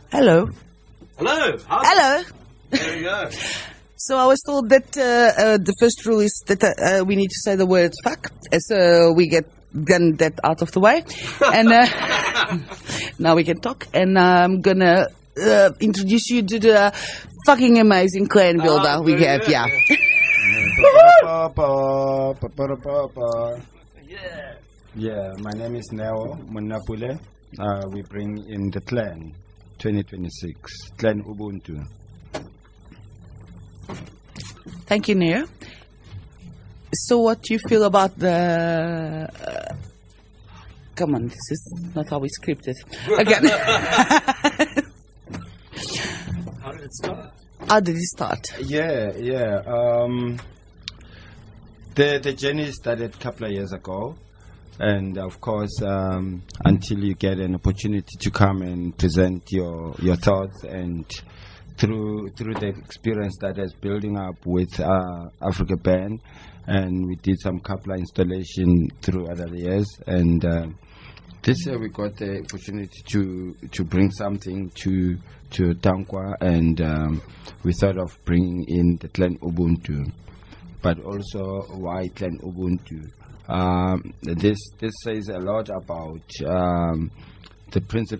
Hello. Hello. Hello. There you go. So I was told that the first rule is that we need to say the word fuck, so we get that out of the way, and now we can talk. And I'm gonna introduce you to the fucking amazing clan builder we have. Yeah. Yeah, my name is Neo Munapule. We bring in the clan 2026, Clan Ubuntu. Thank you, Neo. So what do you feel about the... come on, this is not how we scripted. Again. How did it start? How did it start? Yeah. The journey started a couple of years ago. And of course, until you get an opportunity to come and present your thoughts, and through the experience that is building up with Africa Band, and we did some couple of installation through other years, and this year we got the opportunity to bring something to Tankwa, and we thought of bringing in the Clan Ubuntu, but also why Clan Ubuntu. This says a lot about the principle